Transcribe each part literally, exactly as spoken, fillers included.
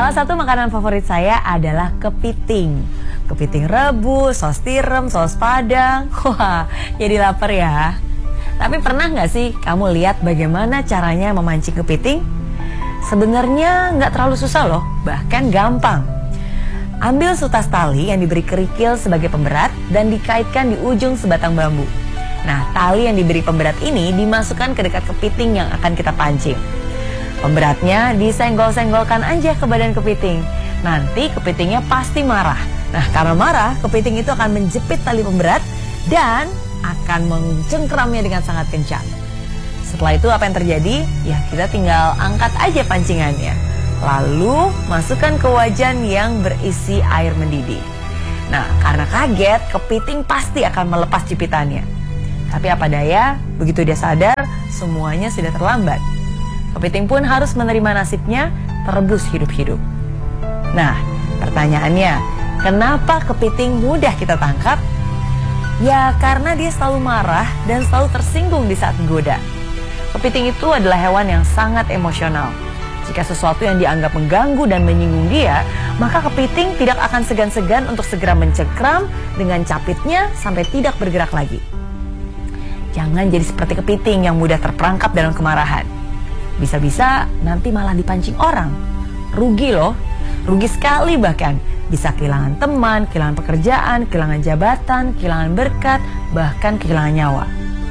Salah satu makanan favorit saya adalah kepiting. Kepiting rebus, saus tiram, saus padang. Wah, jadi lapar ya. Tapi pernah nggak sih kamu lihat bagaimana caranya memancing kepiting? Sebenarnya nggak terlalu susah loh, bahkan gampang. Ambil sutas tali yang diberi kerikil sebagai pemberat dan dikaitkan di ujung sebatang bambu. Nah, tali yang diberi pemberat ini dimasukkan ke dekat kepiting yang akan kita pancing. Pemberatnya disenggol-senggolkan aja ke badan kepiting. Nanti kepitingnya pasti marah. Nah, karena marah, kepiting itu akan menjepit tali pemberat dan akan mencengkramnya dengan sangat kencang. Setelah itu apa yang terjadi? Ya, kita tinggal angkat aja pancingannya. Lalu masukkan ke wajan yang berisi air mendidih. Nah, karena kaget, kepiting pasti akan melepas jepitannya. Tapi apa daya, begitu dia sadar, semuanya sudah terlambat. Kepiting pun harus menerima nasibnya terebus hidup-hidup. Nah, pertanyaannya, kenapa kepiting mudah kita tangkap? Ya, karena dia selalu marah dan selalu tersinggung di saat menggoda. Kepiting itu adalah hewan yang sangat emosional. Jika sesuatu yang dianggap mengganggu dan menyinggung dia, maka kepiting tidak akan segan-segan untuk segera mencengkram dengan capitnya sampai tidak bergerak lagi. Jangan jadi seperti kepiting yang mudah terperangkap dalam kemarahan. Bisa-bisa nanti malah dipancing orang. Rugi loh, rugi sekali bahkan. Bisa kehilangan teman, kehilangan pekerjaan, kehilangan jabatan, kehilangan berkat, bahkan kehilangan nyawa.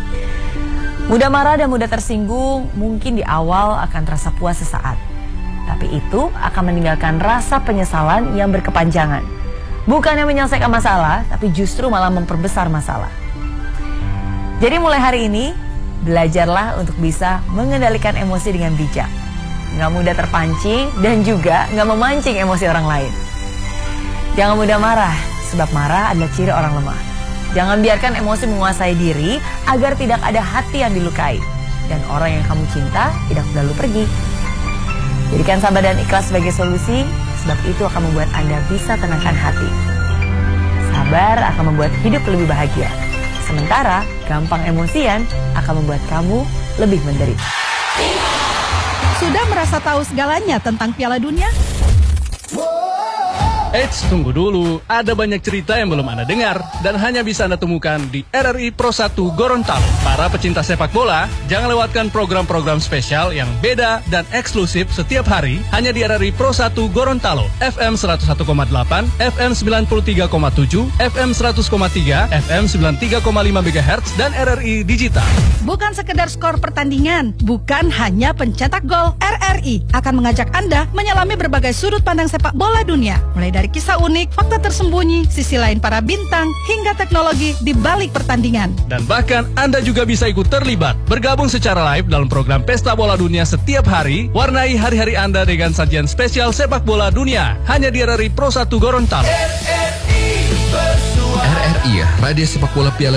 Mudah marah dan mudah tersinggung mungkin di awal akan terasa puas sesaat. Tapi itu akan meninggalkan rasa penyesalan yang berkepanjangan. Bukannya menyelesaikan masalah, tapi justru malah memperbesar masalah. Jadi mulai hari ini, belajarlah untuk bisa mengendalikan emosi dengan bijak. Nggak mudah terpancing dan juga nggak memancing emosi orang lain. Jangan mudah marah, sebab marah adalah ciri orang lemah. Jangan biarkan emosi menguasai diri agar tidak ada hati yang dilukai. Dan orang yang kamu cinta tidak selalu pergi. Jadikan sabar dan ikhlas sebagai solusi, sebab itu akan membuat Anda bisa tenangkan hati. Sabar akan membuat hidup lebih bahagia. Sementara gampang emosian akan membuat kamu lebih menderita. Sudah merasa tahu segalanya tentang Piala Dunia? Eits, tunggu dulu. Ada banyak cerita yang belum Anda dengar dan hanya bisa Anda temukan di R R I Pro satu Gorontalo. Para pecinta sepak bola, jangan lewatkan program-program spesial yang beda dan eksklusif setiap hari hanya di R R I Pro satu Gorontalo. F M seratus satu koma delapan, F M sembilan puluh tiga koma tujuh, F M seratus koma tiga, F M sembilan puluh tiga koma lima megahertz dan R R I Digital. Bukan sekedar skor pertandingan, bukan hanya pencetak gol. R R I akan mengajak Anda menyelami berbagai sudut pandang sepak bola dunia. Mulai dari kisah unik, fakta tersembunyi, sisi lain para bintang, hingga teknologi di balik pertandingan. Dan bahkan Anda juga bisa ikut terlibat, bergabung secara live dalam program Pesta Bola Dunia setiap hari, warnai hari-hari Anda dengan sajian spesial sepak bola dunia, hanya di R R I Pro satu Gorontalo. R R I, Radio Sepak Bola Piala